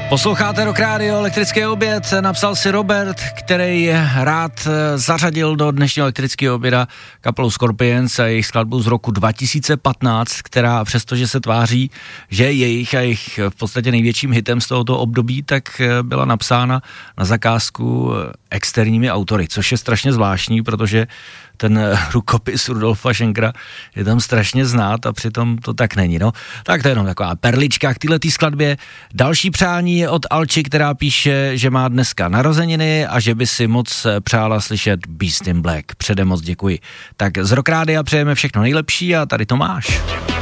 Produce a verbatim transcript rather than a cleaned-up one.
Posloucháte Rock Radio, Elektrický oběd, napsal si Robert, který rád zařadil do dnešního Elektrického oběda kapelu Scorpions a jejich skladbu z roku dva tisíce patnáct, která přestože se tváří, že je jejich a jejich v podstatě největším hitem z tohoto období, tak byla napsána na zakázku externími autory, což je strašně zvláštní, protože ten rukopis Rudolfa Schenkera je tam strašně znát a přitom to tak není, no. Tak to je jenom taková perlička k této skladbě. Další přání je od Alči, která píše, že má dneska narozeniny a že by si moc přála slyšet Beast in Black. Předem moc děkuji. Tak z Rock Rádia přejeme všechno nejlepší a tady to máš.